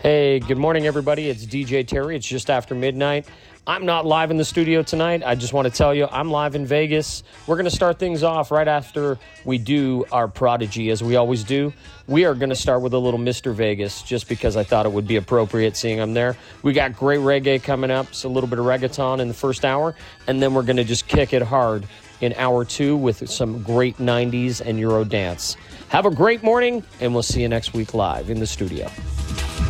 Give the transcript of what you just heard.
Hey, good morning, everybody. It's DJ Terry. It's just after midnight. I'm not live in the studio tonight. I just want to tell you I'm live in Vegas. We're going to start things off right after we do our Prodigy, as we always do. We are going to start with a little Mr. Vegas, just because I thought it would be appropriate seeing him there. We got great reggae coming up, so a little bit of reggaeton in the first hour, and then we're going to just kick it hard in hour two with some great 90s and Euro dance. Have a great morning, and we'll see you next week live in the studio.